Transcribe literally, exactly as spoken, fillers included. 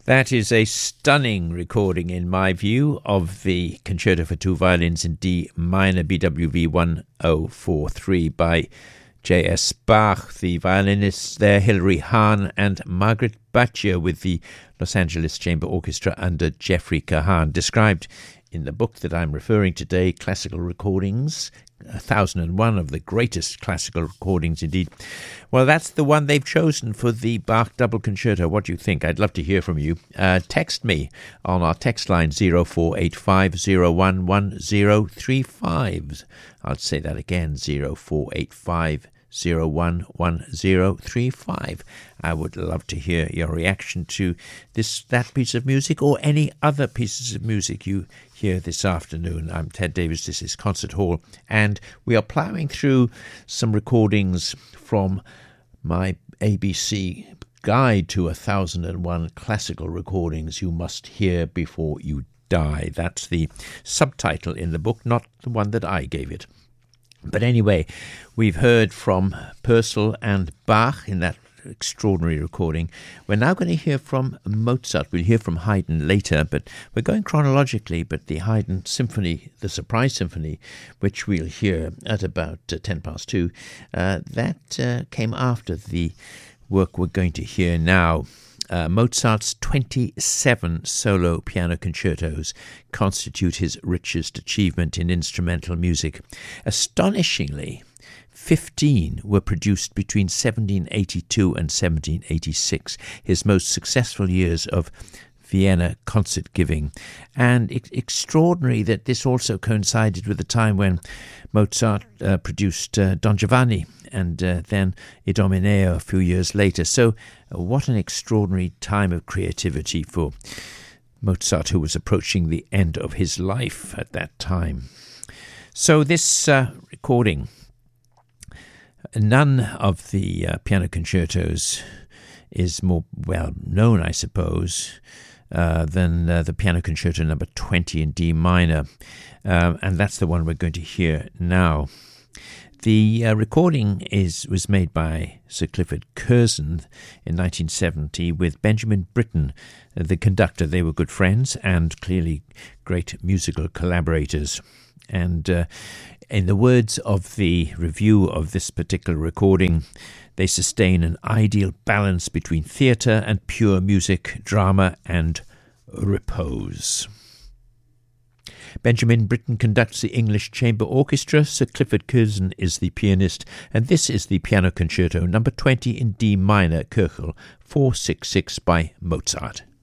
That is a stunning recording, in my view, of the Concerto for Two Violins in D minor, B W V one oh four three by J S Bach. The violinists there, Hilary Hahn and Margaret Baccia, with the Los Angeles Chamber Orchestra under Jeffrey Kahan. Described in the book that I'm referring to today, Classical Recordings, one thousand one of the greatest classical recordings indeed. Well, that's the one they've chosen for the Bach Double Concerto. What do you think? I'd love to hear from you. Uh, text me on our text line zero four eight five zero one one zero three five. I'll say that again, zero four eight five zero one one zero three five. I would love to hear your reaction to this that piece of music or any other pieces of music you hear this afternoon. I'm Ted Davis, this is Concert Hall, and we are ploughing through some recordings from my A B C Guide to one thousand one Classical Recordings You Must Hear Before You Die. That's the subtitle in the book, not the one that I gave it. But anyway, we've heard from Purcell and Bach in that extraordinary recording. We're now going to hear from Mozart. We'll hear from Haydn later, but we're going chronologically. But the Haydn Symphony, the Surprise Symphony, which we'll hear at about uh, ten past two, uh, that uh, came after the work we're going to hear now. Uh, Mozart's twenty-seven solo piano concertos constitute his richest achievement in instrumental music. Astonishingly, fifteen were produced between seventeen eighty-two and seventeen eighty-six, his most successful years of Vienna concert giving. And it's extraordinary that this also coincided with the time when Mozart uh, produced uh, Don Giovanni and uh, then Idomeneo a few years later. So uh, what an extraordinary time of creativity for Mozart, who was approaching the end of his life at that time. So this uh, recording, none of the uh, piano concertos is more well known, I suppose, uh, than uh, the Piano Concerto number twenty in D minor, uh, and that's the one we're going to hear now. The uh, recording is was made by Sir Clifford Curzon in nineteen seventy with Benjamin Britten, uh, the conductor. They were good friends and clearly great musical collaborators. And uh, in the words of the review of this particular recording, they sustain an ideal balance between theatre and pure music, drama and repose. Benjamin Britten conducts the English Chamber Orchestra. Sir Clifford Curzon is the pianist, and this is the Piano Concerto number twenty in D minor, Köchel four sixty-six by Mozart.